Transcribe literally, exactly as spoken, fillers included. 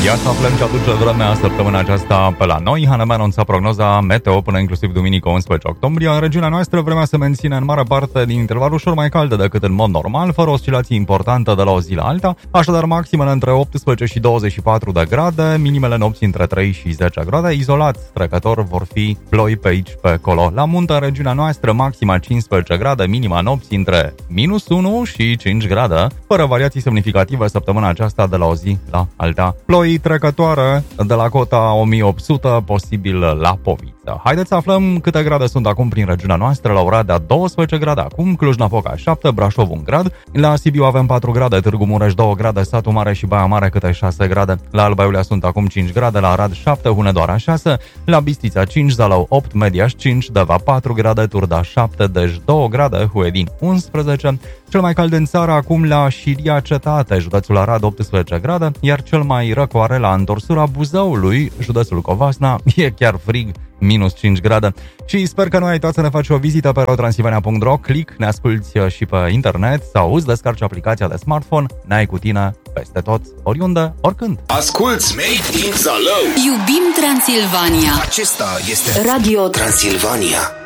Ia să aflăm ce aduce vremea săptămâna aceasta pe la noi. Hana anunța prognoza meteo până inclusiv duminică unsprezece octombrie. În regiunea noastră vremea se menține în mare parte din interval ușor mai caldă decât în mod normal, fără oscilații importante de la o zi la alta, așadar maximele între optsprezece și douăzeci și patru de grade, minimele nopții între trei și zece grade, izolat trecător vor fi ploi pe aici, pe acolo. La munte, în regiunea noastră, maxima cincisprezece grade, minima nopții între minus unu și cinci grade, fără variații semnificative săptămâna aceasta de la o zi la alta. Ploi trecătoare de la cota o mie opt sute, posibil la Poviță. Haideți să aflăm câte grade sunt acum prin regiunea noastră. La Oradea douăsprezece grade acum, Cluj-Napoca șapte, Brașov un grad, la Sibiu avem patru grade, Târgu Mureș doi grade, Satu Mare și Baia Mare câte șase grade, la Alba Iulia sunt acum cinci grade, la Arad șapte, Hunedoara șase, la Bistrița cinci, Zalău opt, Mediaș cinci, Deva patru grade, Turda șapte, Dej doi grade, Huedin unsprezece, cel mai cald în țară acum la Șiria Cetate, județul Arad optsprezece grade, iar cel mai răcoare la întorsura Buzăului, județul Covasna, e chiar frig, minus cinci grade. Și sper că nu ai uitat să ne faci o vizită pe rotransilvania punct ro, click, ne asculti și pe internet sau îți descarci aplicația de smartphone, ne-ai cu tine peste tot, oriunde, oricând. Asculți Made in Zalău. Iubim Transilvania. Acesta este Radio Transilvania.